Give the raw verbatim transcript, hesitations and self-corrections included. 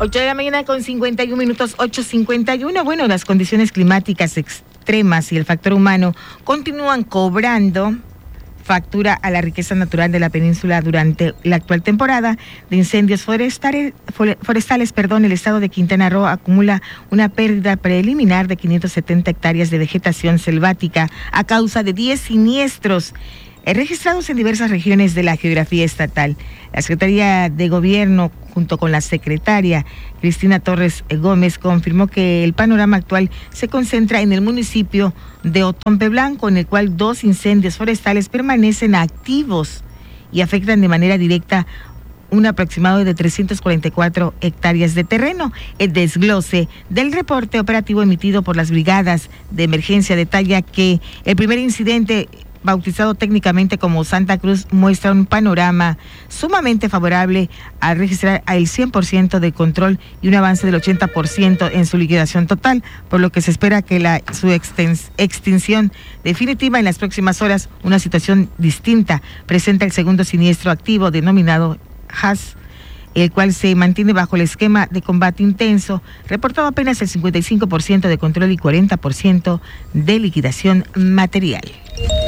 ocho de la mañana con cincuenta y uno minutos, ocho cincuenta y uno. Bueno, las condiciones climáticas extremas y el factor humano continúan cobrando factura a la riqueza natural de la península durante la actual temporada de incendios forestales. forestales perdón, el estado de Quintana Roo acumula una pérdida preliminar de quinientas setenta hectáreas de vegetación selvática a causa de diez siniestros registrados en diversas regiones de la geografía estatal. La Secretaría de Gobierno, junto con la secretaria Cristina Torres Gómez, confirmó que el panorama actual se concentra en el municipio de Otompe Blanco, en el cual dos incendios forestales permanecen activos y afectan de manera directa un aproximado de trescientas cuarenta y cuatro hectáreas de terreno. El desglose del reporte operativo emitido por las brigadas de emergencia detalla que el primer incidente, bautizado técnicamente como Santa Cruz, muestra un panorama sumamente favorable al registrar el cien por ciento de control y un avance del ochenta por ciento en su liquidación total, por lo que se espera que la, su extens, extinción definitiva en las próximas horas. Una situación distinta presenta el segundo siniestro activo denominado Haas, el cual se mantiene bajo el esquema de combate intenso, reportado apenas el cincuenta y cinco por ciento de control y cuarenta por ciento de liquidación material.